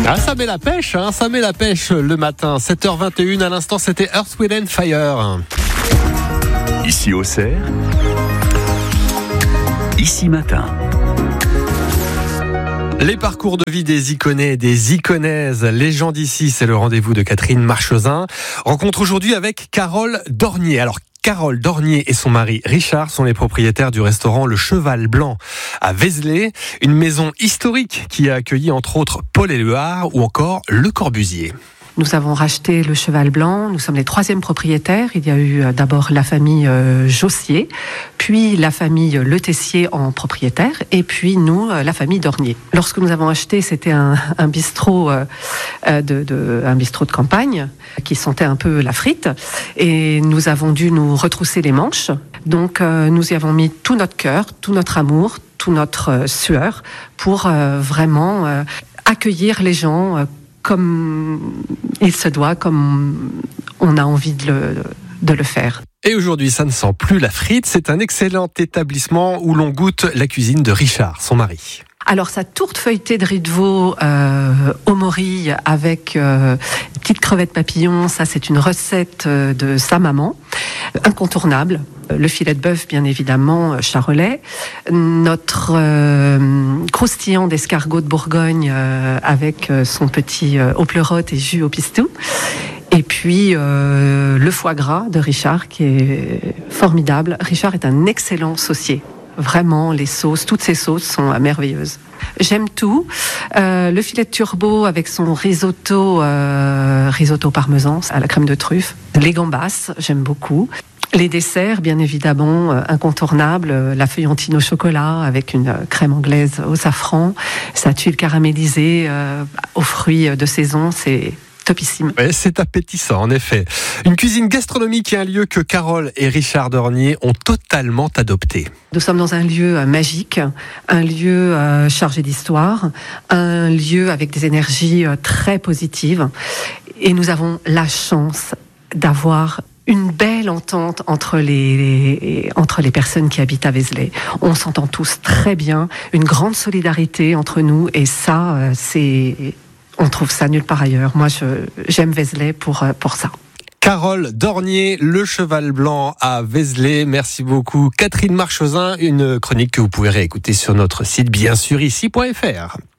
Ah, ça met la pêche, ça met la pêche le matin. 7h21, à l'instant, c'était Earth, Wind & Fire. Ici Auxerre, Ici Matin. Les parcours de vie des Iconais et des Iconaises. Les gens d'ici, c'est le rendez-vous de Catherine Marchesin. Rencontre aujourd'hui avec Carole Dornier. Alors, Carole Dornier et son mari Richard sont les propriétaires du restaurant Le Cheval Blanc à Vézelay, une maison historique qui a accueilli entre autres Paul Éluard ou encore Le Corbusier. Nous avons racheté Le Cheval Blanc, nous sommes les troisièmes propriétaires. Il y a eu d'abord la famille Jossier, puis la famille Le Tessier en propriétaire, et puis nous, la famille Dornier. Lorsque nous avons acheté, c'était un bistrot un bistrot de campagne qui sentait un peu la frite, et nous avons dû nous retrousser les manches. Donc nous y avons mis tout notre cœur, tout notre amour, tout notre sueur pour vraiment accueillir les gens comme il se doit, comme on a envie de le faire. Et aujourd'hui, ça ne sent plus la frite. C'est un excellent établissement où l'on goûte la cuisine de Richard, son mari. Alors, sa tourte feuilletée de riz de veau au morille avec petites crevettes papillons, ça c'est une recette de sa maman, incontournable. Le filet de bœuf, bien évidemment, charolais. Notre croustillant d'escargot de Bourgogne avec son petit au pleurote et jus au pistou. Et puis le foie gras de Richard qui est formidable. Richard est un excellent saucier. Vraiment, les sauces, toutes ces sauces sont merveilleuses. J'aime tout. Le filet de turbo avec son risotto parmesan à la crème de truffe. Les gambas, j'aime beaucoup. Les desserts, bien évidemment, incontournables. La feuillantine au chocolat avec une crème anglaise au safran. Sa tuile caramélisée aux fruits de saison, c'est topissime. Ouais, c'est appétissant, en effet. Une cuisine gastronomique et un lieu que Carole et Richard Dornier ont totalement adopté. Nous sommes dans un lieu magique, un lieu chargé d'histoire, un lieu avec des énergies très positives. Et nous avons la chance d'avoir une belle entente entre les personnes qui habitent à Vézelay. On s'entend tous très bien, une grande solidarité entre nous, et ça, on trouve ça nulle part ailleurs. Moi, j'aime Vézelay pour ça. Carole Dornier, Le Cheval Blanc à Vézelay. Merci beaucoup, Catherine Marchesin. Une chronique que vous pouvez réécouter sur notre site, bien sûr, ici.fr.